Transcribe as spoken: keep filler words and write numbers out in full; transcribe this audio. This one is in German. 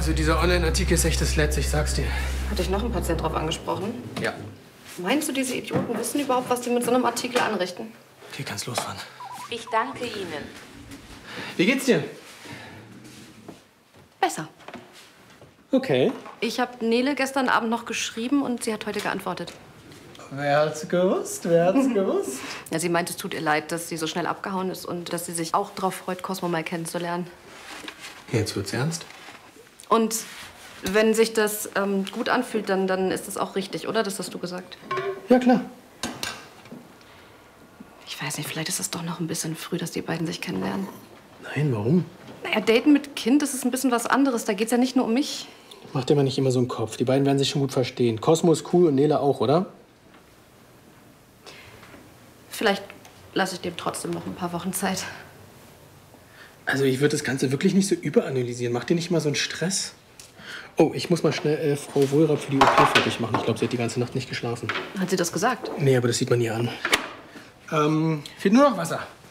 Also dieser Online-Artikel ist echt das Letzte, ich sag's dir. Hat dich noch ein Patient drauf angesprochen? Ja. Meinst du, diese Idioten wissen überhaupt, was die mit so einem Artikel anrichten? Okay, kannst losfahren. Ich danke Ihnen. Wie geht's dir? Besser. Okay. Ich habe Nele gestern Abend noch geschrieben und sie hat heute geantwortet. Wer hat's gewusst? Wer hat's gewusst? Ja, sie meint, es tut ihr leid, dass sie so schnell abgehauen ist und dass sie sich auch darauf freut, Cosmo mal kennenzulernen. Jetzt wird's ernst. Und wenn sich das ähm, gut anfühlt, dann, dann ist das auch richtig, oder? Das hast du gesagt. Ja, klar. Ich weiß nicht, vielleicht ist es doch noch ein bisschen früh, dass die beiden sich kennenlernen. Nein, warum? Naja, Daten mit Kind, das ist ein bisschen was anderes. Da geht's ja nicht nur um mich. Mach dir mal nicht immer so einen Kopf. Die beiden werden sich schon gut verstehen. Cosmo ist cool und Nele auch, oder? Vielleicht lasse ich dem trotzdem noch ein paar Wochen Zeit. Also ich würde das Ganze wirklich nicht so überanalysieren. Mach dir nicht mal so einen Stress. Oh, ich muss mal schnell äh, Frau Wohlrath für die O P fertig machen. Ich glaube, sie hat die ganze Nacht nicht geschlafen. Hat sie das gesagt? Nee, aber das sieht man ihr an. Ähm, fehlt nur noch Wasser.